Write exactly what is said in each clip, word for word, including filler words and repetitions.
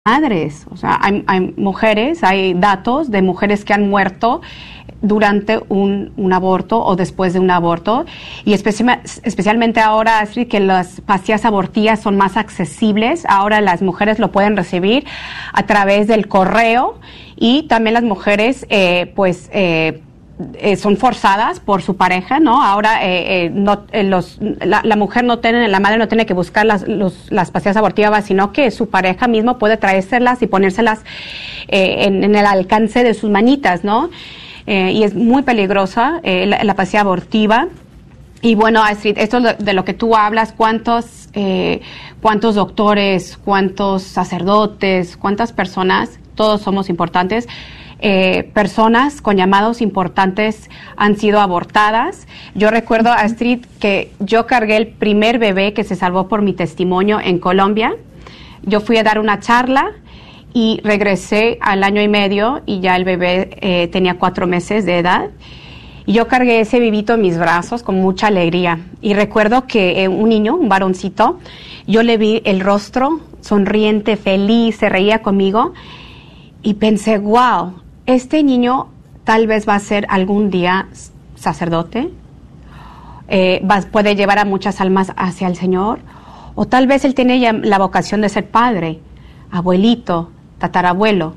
madres, o sea, hay, hay mujeres, hay datos de mujeres que han muerto durante un, un aborto o después de un aborto, y especi- especialmente ahora, Astrid, que las pastillas abortivas son más accesibles, ahora las mujeres lo pueden recibir a través del correo, y también las mujeres, eh, pues, eh, Eh, son forzadas por su pareja, ¿no? Ahora eh, eh, no, eh, los, la, la mujer no tiene, la madre no tiene que buscar las, los, las pastillas abortivas, sino que su pareja mismo puede traérselas y ponérselas eh, en, en el alcance de sus manitas, ¿no? Eh, y es muy peligrosa eh, la, la pastilla abortiva. Y bueno, Astrid, esto de, de lo que tú hablas, cuántos, eh, cuántos doctores, cuántos sacerdotes, cuántas personas, todos somos importantes. Eh, personas con llamados importantes han sido abortadas. Yo recuerdo, Astrid, que yo cargué el primer bebé que se salvó por mi testimonio en Colombia. Yo fui a dar una charla y regresé al año y medio y ya el bebé eh, tenía cuatro meses de edad. Y yo cargué ese bebito en mis brazos con mucha alegría. Y recuerdo que eh, un niño, un varoncito, yo le vi el rostro sonriente, feliz, se reía conmigo y pensé, wow, este niño tal vez va a ser algún día sacerdote, eh, va, puede llevar a muchas almas hacia el Señor, o tal vez él tiene ya la vocación de ser padre, abuelito, tatarabuelo.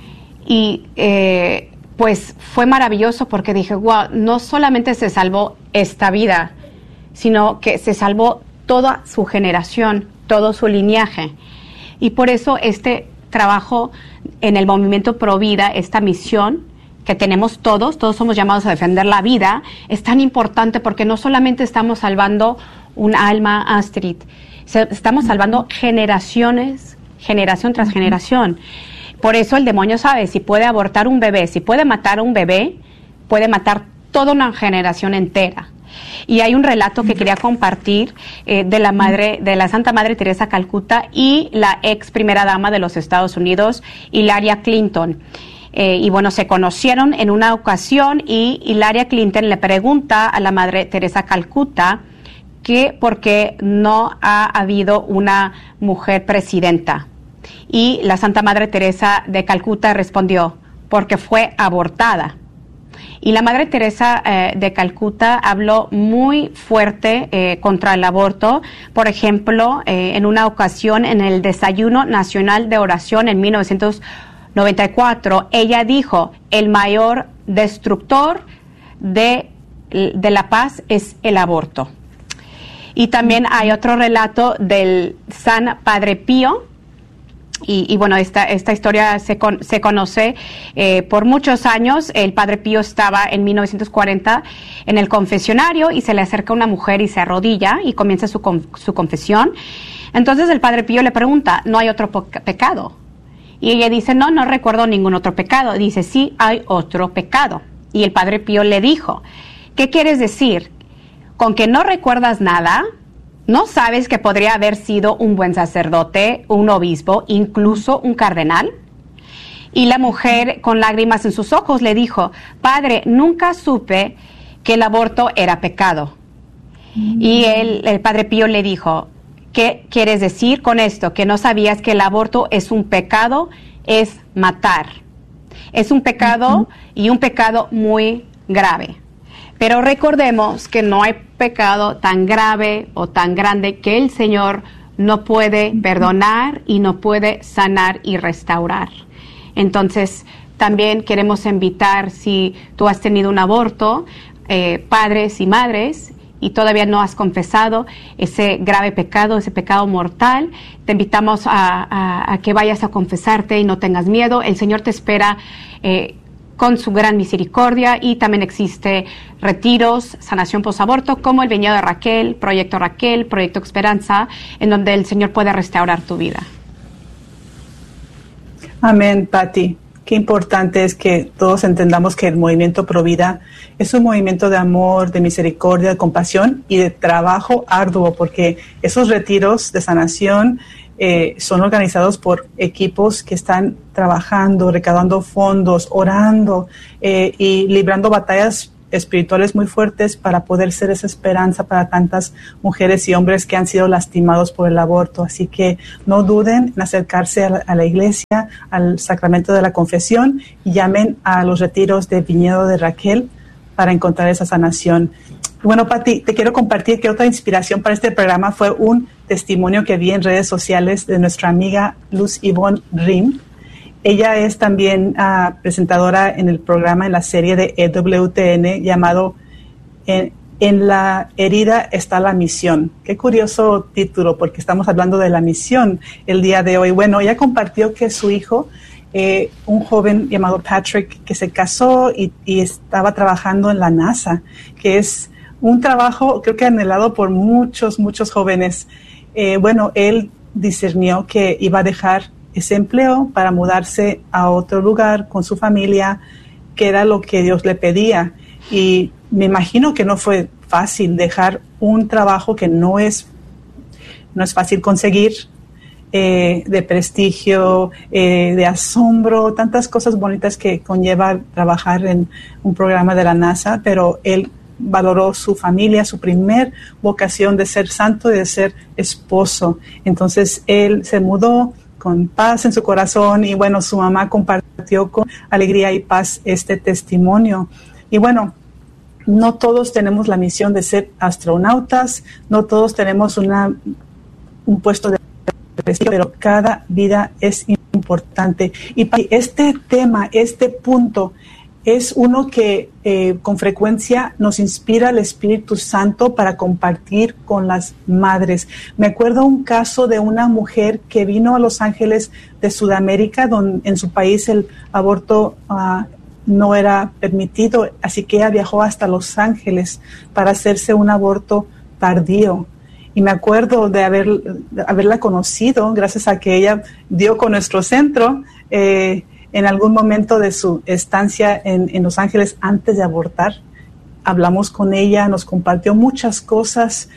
Y eh, pues fue maravilloso porque dije, wow, no solamente se salvó esta vida, sino que se salvó toda su generación, todo su linaje. Y por eso este trabajo en el movimiento Pro Vida, esta misión que tenemos todos, todos somos llamados a defender la vida, es tan importante porque no solamente estamos salvando un alma, Astrid, estamos salvando generaciones, generación tras generación. Por eso el demonio sabe, si puede abortar un bebé, si puede matar a un bebé, puede matar toda una generación entera. Y hay un relato que quería compartir eh, de la madre, de la Santa Madre Teresa Calcuta y la ex primera dama de los Estados Unidos, Hillary Clinton. Eh, y bueno, se conocieron en una ocasión y Hillary Clinton le pregunta a la Madre Teresa Calcuta que por qué no ha habido una mujer presidenta. Y la Santa Madre Teresa de Calcuta respondió, porque fue abortada. Y la Madre Teresa eh, de Calcuta habló muy fuerte eh, contra el aborto. Por ejemplo, eh, en una ocasión en el Desayuno Nacional de Oración en mil novecientos noventa y cuatro, ella dijo, el mayor destructor de, de la paz es el aborto. Y también hay otro relato del San Padre Pío. Y, y bueno, esta, esta historia se, con, se conoce eh, por muchos años. El Padre Pío estaba en mil novecientos cuarenta en el confesionario y se le acerca una mujer y se arrodilla y comienza su, su confesión. Entonces el Padre Pío le pregunta, ¿no hay otro pecado? Y ella dice, no, no recuerdo ningún otro pecado. Dice, sí, hay otro pecado. Y el Padre Pío le dijo, ¿qué quieres decir? ¿Con que no recuerdas nada? ¿No sabes que podría haber sido un buen sacerdote, un obispo, incluso un cardenal? Y la mujer, con lágrimas en sus ojos, le dijo, Padre, nunca supe que el aborto era pecado. Mm. Y él, el Padre Pío le dijo, ¿qué quieres decir con esto? Que no sabías que el aborto es un pecado, es matar. Es un pecado uh-huh. y un pecado muy grave. Pero recordemos que no hay pecado tan grave o tan grande que el Señor no puede perdonar y no puede sanar y restaurar. Entonces, también queremos invitar, si tú has tenido un aborto, eh, padres y madres, y todavía no has confesado ese grave pecado, ese pecado mortal, te invitamos a, a, a que vayas a confesarte y no tengas miedo. El Señor te espera eh, con su gran misericordia, y también existe retiros, sanación posaborto, como el Viñedo de Raquel, Proyecto Raquel, Proyecto Esperanza, en donde el Señor puede restaurar tu vida. Amén, Pati. Qué importante es que todos entendamos que el movimiento Pro Vida es un movimiento de amor, de misericordia, de compasión y de trabajo arduo, porque esos retiros de sanación Eh, son organizados por equipos que están trabajando, recaudando fondos, orando eh, y librando batallas espirituales muy fuertes para poder ser esa esperanza para tantas mujeres y hombres que han sido lastimados por el aborto. Así que no duden en acercarse a la, a la iglesia, al sacramento de la confesión, y llamen a los retiros de Viñedo de Raquel para encontrar esa sanación. Bueno, Pati, te quiero compartir que otra inspiración para este programa fue un testimonio que vi en redes sociales de nuestra amiga Luz Ivonne Rim. Ella es también uh, presentadora en el programa, en la serie de E W T N llamado en, en la herida está la misión. Qué curioso título, porque estamos hablando de la misión el día de hoy. Bueno, ella compartió que su hijo, eh, un joven llamado Patrick, que se casó y, y estaba trabajando en la NASA, que es un trabajo creo que anhelado por muchos, muchos jóvenes. Eh, bueno, él discernió que iba a dejar ese empleo para mudarse a otro lugar con su familia, que era lo que Dios le pedía. Y me imagino que no fue fácil dejar un trabajo que no es, no es fácil conseguir, eh, de prestigio, eh, de asombro, tantas cosas bonitas que conlleva trabajar en un programa de la NASA, pero él valoró su familia, su primer vocación de ser santo y de ser esposo. Entonces él se mudó con paz en su corazón y bueno, su mamá compartió con alegría y paz este testimonio. Y bueno, no todos tenemos la misión de ser astronautas, no todos tenemos una, un puesto de prestigio, pero cada vida es importante. Y este tema, este punto, es uno que eh, con frecuencia nos inspira el Espíritu Santo para compartir con las madres. Me acuerdo un caso de una mujer que vino a Los Ángeles de Sudamérica, donde en su país el aborto uh, no era permitido, así que ella viajó hasta Los Ángeles para hacerse un aborto tardío. Y me acuerdo de, haber, de haberla conocido gracias a que ella dio con nuestro centro, eh, en algún momento de su estancia en, en Los Ángeles antes de abortar. Hablamos con ella, nos compartió muchas cosas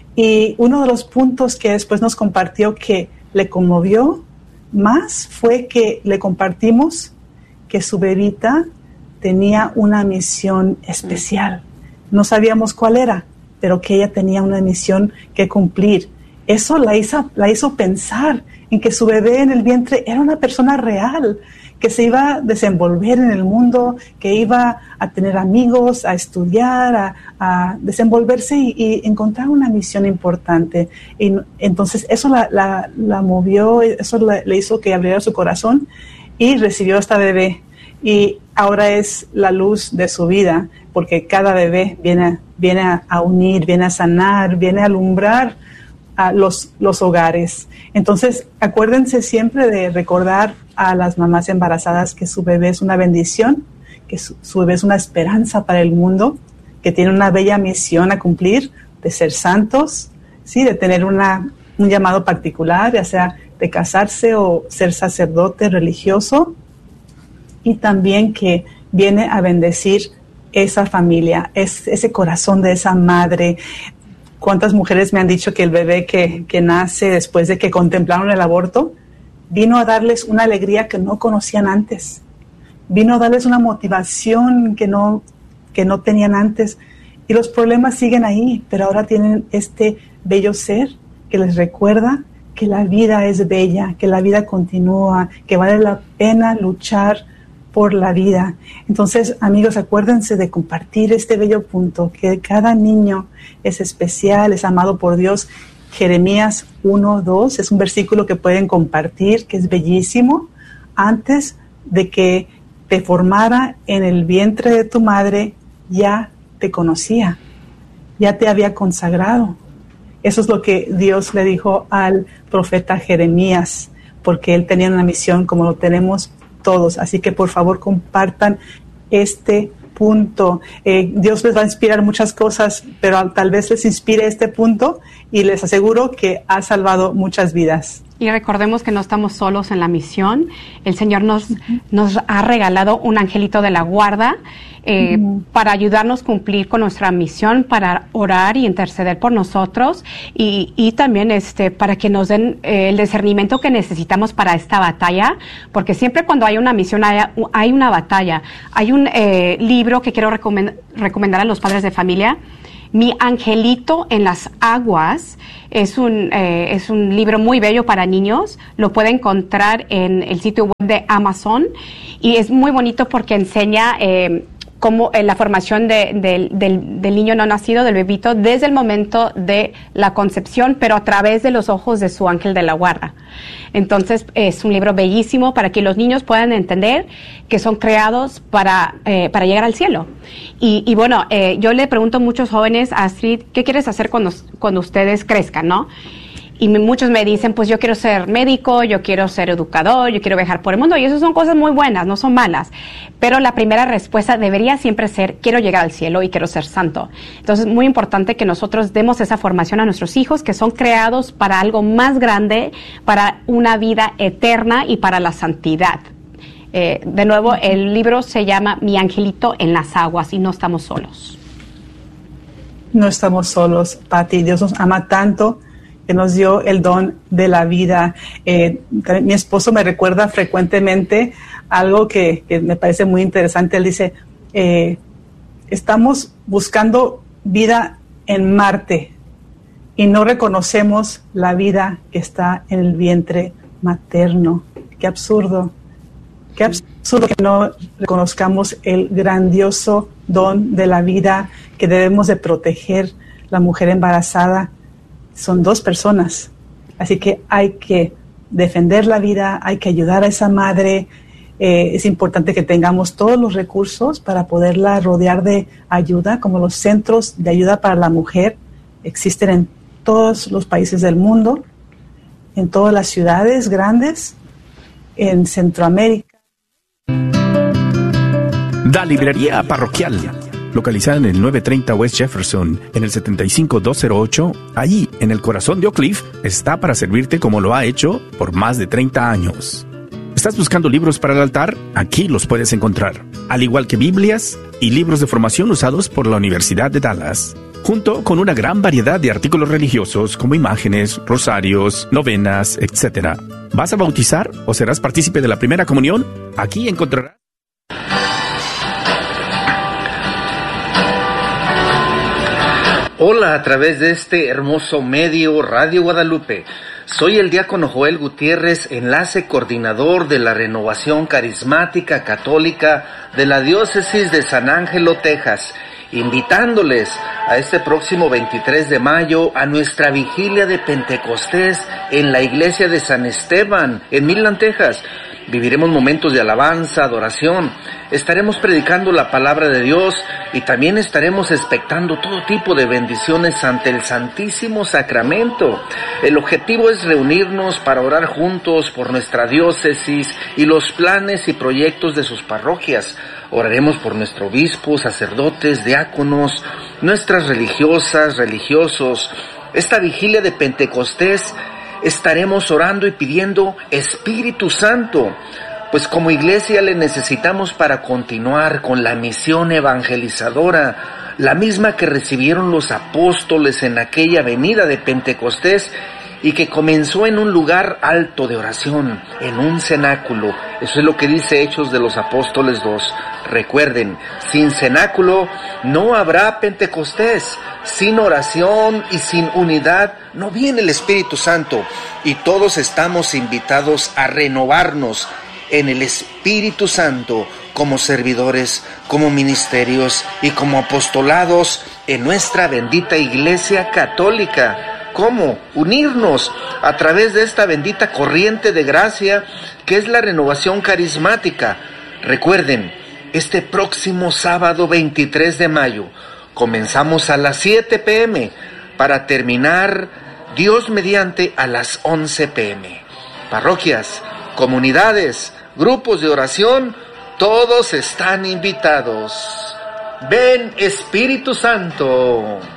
y uno de los puntos que después nos compartió que le conmovió más fue que le compartimos que su bebita tenía una misión especial. No sabíamos cuál era, pero que ella tenía una misión que cumplir. Eso la hizo, la hizo pensar en que su bebé en el vientre era una persona real, que se iba a desenvolver en el mundo, que iba a tener amigos, a estudiar, a, a desenvolverse y, y encontrar una misión importante. Y entonces eso la, la, la movió, eso la, le hizo que abriera su corazón y recibió a esta bebé. Y ahora es la luz de su vida, porque cada bebé viene, viene a, a unir, viene a sanar, viene a alumbrar a los, los hogares. Entonces, acuérdense siempre de recordar a las mamás embarazadas que su bebé es una bendición, que su, su bebé es una esperanza para el mundo, que tiene una bella misión a cumplir, de ser santos, ¿sí? De tener una, un llamado particular, ya sea de casarse o ser sacerdote religioso, y también que viene a bendecir esa familia, es, ese corazón de esa madre. ¿Cuántas mujeres me han dicho que el bebé que, que nace después de que contemplaron el aborto vino a darles una alegría que no conocían antes? Vino a darles una motivación que no, que no tenían antes. Y los problemas siguen ahí, pero ahora tienen este bello ser que les recuerda que la vida es bella, que la vida continúa, que vale la pena luchar por la vida. Entonces, amigos, acuérdense de compartir este bello punto, que cada niño es especial, es amado por Dios. Jeremías uno dos es un versículo que pueden compartir, que es bellísimo. Antes de que te formara en el vientre de tu madre, ya te conocía, ya te había consagrado. Eso es lo que Dios le dijo al profeta Jeremías, porque él tenía una misión como lo tenemos todos. Así que por favor compartan este punto. Eh, Dios les va a inspirar muchas cosas, pero tal vez les inspire este punto y les aseguro que ha salvado muchas vidas. y recordemos que no estamos solos en la misión. El Señor nos, uh-huh. nos ha regalado un angelito de la guarda eh, uh-huh. para ayudarnos a cumplir con nuestra misión, para orar y interceder por nosotros y, y también este, para que nos den eh, el discernimiento que necesitamos para esta batalla, porque siempre cuando hay una misión hay, hay una batalla. Hay un eh, libro que quiero recomend- recomendar a los padres de familia, Mi Angelito en las Aguas. Es un, eh, es un libro muy bello para niños. Lo puede encontrar en el sitio web de Amazon y es muy bonito porque enseña eh, cómo eh, la formación de, de, del, del niño no nacido, del bebito, desde el momento de la concepción, pero a través de los ojos de su ángel de la guarda. Entonces, es un libro bellísimo para que los niños puedan entender que son creados para, eh, para llegar al cielo. Y, y bueno, eh, yo le pregunto a muchos jóvenes, Astrid, ¿qué quieres hacer cuando, cuando ustedes crezcan, no? Y me, muchos me dicen, pues yo quiero ser médico, yo quiero ser educador, yo quiero viajar por el mundo. Y eso son cosas muy buenas, no son malas. Pero la primera respuesta debería siempre ser, quiero llegar al cielo y quiero ser santo. Entonces, es muy importante que nosotros demos esa formación a nuestros hijos, que son creados para algo más grande, para una vida eterna y para la santidad. Eh, de nuevo, el libro se llama Mi Angelito en las Aguas y no estamos solos. No estamos solos, Pati. Dios nos ama tanto que nos dio el don de la vida. Eh, mi esposo me recuerda frecuentemente algo que, que me parece muy interesante. Él dice, eh, estamos buscando vida en Marte y no reconocemos la vida que está en el vientre materno. Qué absurdo. Qué absurdo que no reconozcamos el grandioso don de la vida que debemos de proteger. La mujer embarazada son dos personas, así que hay que defender la vida, hay que ayudar a esa madre. Eh, es importante que tengamos todos los recursos para poderla rodear de ayuda, como los centros de ayuda para la mujer existen en todos los países del mundo, en todas las ciudades grandes, en Centroamérica. Da Librería Parroquial, localizada en el novecientos treinta West Jefferson, en el setenta y cinco mil doscientos ocho, allí, en el corazón de Oak Cliff, está para servirte como lo ha hecho por más de treinta años. ¿Estás buscando libros para el altar? Aquí los puedes encontrar, al igual que Biblias y libros de formación usados por la Universidad de Dallas, junto con una gran variedad de artículos religiosos como imágenes, rosarios, novenas, etcétera. ¿Vas a bautizar o serás partícipe de la primera comunión? Aquí encontrarás. Hola, a través de este hermoso medio Radio Guadalupe. Soy el diácono Joel Gutiérrez, enlace coordinador de la Renovación Carismática Católica de la Diócesis de San Ángelo, Texas, invitándoles a este próximo veintitrés de mayo a nuestra vigilia de Pentecostés en la iglesia de San Esteban, en Midland, Texas. Viviremos momentos de alabanza, adoración, estaremos predicando la palabra de Dios y también estaremos expectando todo tipo de bendiciones ante el Santísimo Sacramento. El objetivo es reunirnos para orar juntos por nuestra diócesis y los planes y proyectos de sus parroquias. Oraremos por nuestro obispo, sacerdotes, diáconos, nuestras religiosas, religiosos. Esta vigilia de Pentecostés estaremos orando y pidiendo Espíritu Santo, pues como iglesia le necesitamos para continuar con la misión evangelizadora, la misma que recibieron los apóstoles en aquella venida de Pentecostés y que comenzó en un lugar alto de oración, en un cenáculo. Eso es lo que dice Hechos de los Apóstoles dos. Recuerden, sin cenáculo no habrá Pentecostés. Sin oración y sin unidad no viene el Espíritu Santo, y todos estamos invitados a renovarnos en el Espíritu Santo como servidores, como ministerios y como apostolados en nuestra bendita Iglesia Católica. ¿Cómo? Unirnos a través de esta bendita corriente de gracia que es la renovación carismática. Recuerden, este próximo sábado veintitrés de mayo comenzamos a las siete pe eme para terminar, Dios mediante, a las once pe eme. Parroquias, comunidades, grupos de oración, todos están invitados. Ven, Espíritu Santo.